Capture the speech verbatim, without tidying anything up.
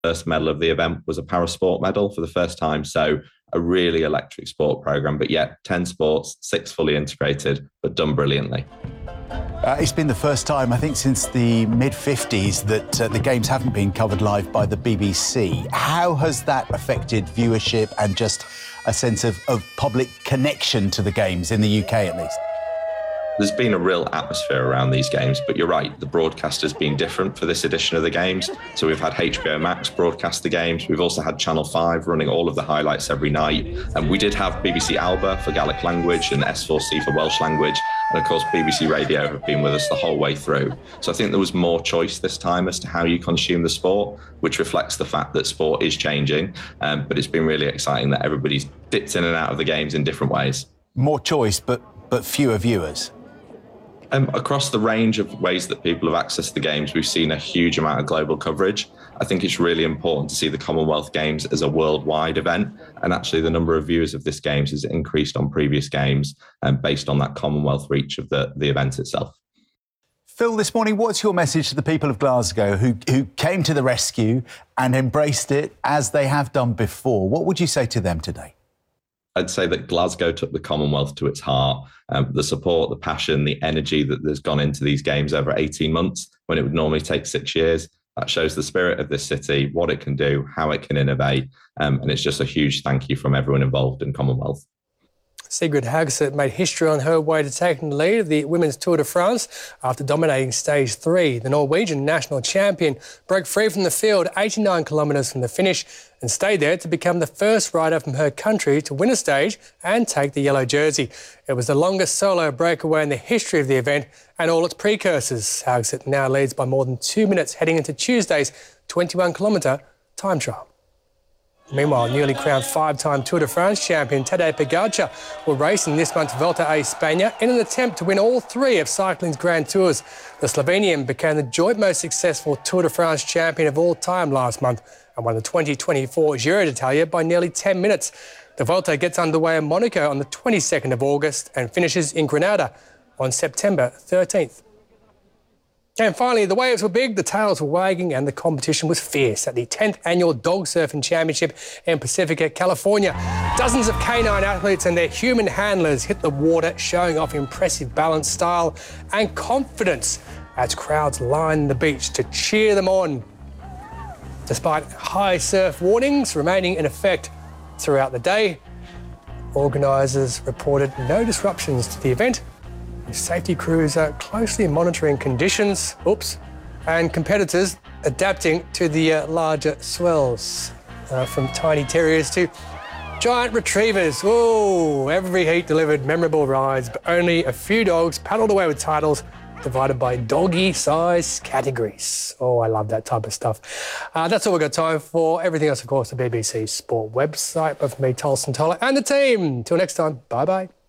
first medal of the event was a parasport medal for the first time. So a really electric sport programme, but yet ten sports, six fully integrated, but done brilliantly. Uh, it's been the first time, I think, since the mid fifties that uh, the Games haven't been covered live by the B B C. How has that affected viewership and just a sense of, of public connection to the Games, in the U K at least? There's been a real atmosphere around these games, but you're right, the broadcast has been different for this edition of the Games. So we've had H B O Max broadcast the Games. We've also had Channel five running all of the highlights every night. And we did have B B C Alba for Gaelic language and S four C for Welsh language. And of course, B B C Radio have been with us the whole way through. So I think there was more choice this time as to how you consume the sport, which reflects the fact that sport is changing. Um, but it's been really exciting that everybody's dipped in and out of the Games in different ways. More choice, but, but fewer viewers. Um, across the range of ways that people have accessed the Games, we've seen a huge amount of global coverage. I think it's really important to see the Commonwealth Games as a worldwide event. And actually the number of viewers of this Games has increased on previous Games um, based on that Commonwealth reach of the, the event itself. Phil, this morning, what's your message to the people of Glasgow who, who came to the rescue and embraced it as they have done before? What would you say to them today? I'd say that Glasgow took the Commonwealth to its heart. Um, the support, the passion, the energy that has gone into these Games over eighteen months when it would normally take six years. That shows the spirit of this city, what it can do, how it can innovate. Um, and it's just a huge thank you from everyone involved in Commonwealth. Sigrid Hagseth made history on her way to taking the lead of the Women's Tour de France after dominating stage three. The Norwegian national champion broke free from the field eighty-nine kilometres from the finish and stayed there to become the first rider from her country to win a stage and take the yellow jersey. It was the longest solo breakaway in the history of the event and all its precursors. Hagseth now leads by more than two minutes heading into Tuesday's twenty-one kilometre time trial. Meanwhile, newly crowned five-time Tour de France champion Tadej Pogacar will race in this month's Vuelta a España in an attempt to win all three of cycling's Grand Tours. The Slovenian became the joint most successful Tour de France champion of all time last month and won the twenty twenty-four Giro d'Italia by nearly ten minutes. The Vuelta gets underway in Monaco on the twenty-second of August and finishes in Granada on September thirteenth. And finally, the waves were big, the tails were wagging and the competition was fierce at the tenth Annual Dog Surfing Championship in Pacifica, California. Dozens of canine athletes and their human handlers hit the water, showing off impressive balance, style and confidence as crowds lined the beach to cheer them on. Despite high surf warnings remaining in effect throughout the day, organisers reported no disruptions to the event, with safety crews are closely monitoring conditions, oops, and competitors adapting to the uh, larger swells, uh, from tiny terriers to giant retrievers. Oh, every heat delivered memorable rides, but only a few dogs paddled away with titles divided by doggy-size categories. Oh, I love that type of stuff. Uh, that's all we've got time for. Everything else, of course, the B B C Sport website. But for me, Tolson Toller, and the team. Till next time, bye-bye.